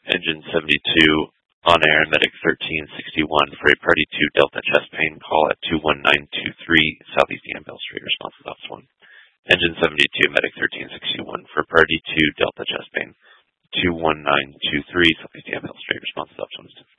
Engine 72, on air, Medic 1361 for a Party 2 Delta chest pain, call at 21923 Southeast Danville Street, responsive Office 1. Engine 72, Medic 1361 for Party 2 Delta chest pain, 21923 Southeast Danville Street, responsive Office 1.